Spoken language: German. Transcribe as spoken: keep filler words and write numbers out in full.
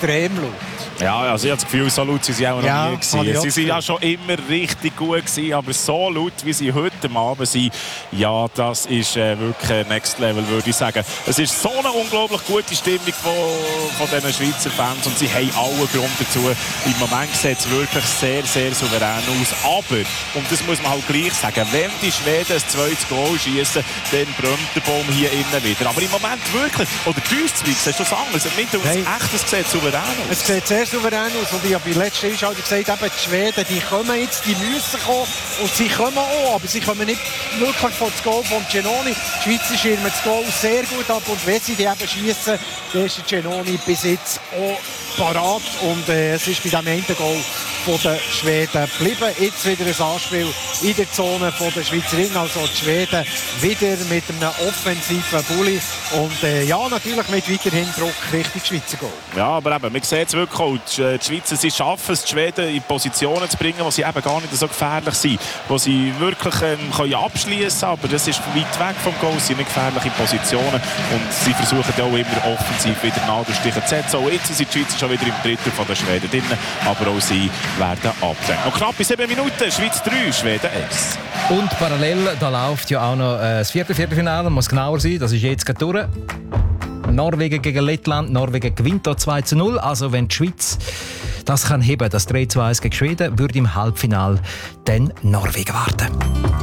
extrem laut. Ja, also ich habe das Gefühl, so laut sind sie auch noch Ja, nie gewesen. Sie waren ja schon immer richtig gut gewesen, aber so laut, wie sie heute Abend sind, ja, das ist äh, wirklich Next Level, würde ich sagen. Es ist so eine unglaublich gute Stimmung von, von diesen Schweizer Fans und sie haben allen Grund dazu. Im Moment sieht es wirklich sehr, sehr souverän aus. Aber, und das muss man halt gleich sagen, wenn die Schweden ein zweites Goal schießen, dann brennt der Baum hier innen wieder. Aber im Moment wirklich, oder täuscht es, siehst du das anders? Mit uns Nein. echt, es sieht souverän aus. Es sieht sehr souverän aus und ich habe bei der letzten Einschaltung gesagt, eben die Schweden, die kommen jetzt, die müssen kommen und sie kommen auch, aber sie kommen nicht wirklich von das Goal von Genoni. Die Schweizer schirmen das Goal sehr gut ab und wenn sie die eben schießen, dann ist Genoni bis jetzt auch parat und äh, es ist bei diesem einen Goal von den Schweden geblieben. Jetzt wieder ein Anspiel in der Zone von der Schweizerinnen, also die Schweden wieder mit einem offensiven Bulli und äh, ja, natürlich mit weiterhin Druck Richtung Schweizer Goal. Ja, aber eben, man sieht es wirklich auch, die Schweizer, sie schaffen es, die Schweden in Positionen zu bringen, wo sie eben gar nicht so gefährlich sind, wo sie wirklich ähm, können abschließen können, aber das ist weit weg vom Goal, sie sind nicht gefährliche Positionen und sie versuchen ja auch immer offensiv wieder Nadelstiche zu setzen. Auch jetzt sind die Schweizer schon wieder im Drittel von der Schweden drin, aber auch sie werden abgedrängt. Noch knapp in sieben Minuten, Schweiz drei, Schweden eins. Und parallel, da läuft ja auch noch äh, das vierte Viertelfinale, muss genauer sein, das ist jetzt gerade durch. Norwegen gegen Lettland, Norwegen gewinnt hier zwei zu null, also wenn die Schweiz das kann heben, das drei zu eins gegen Schweden, würde im Halbfinale dann Norwegen warten.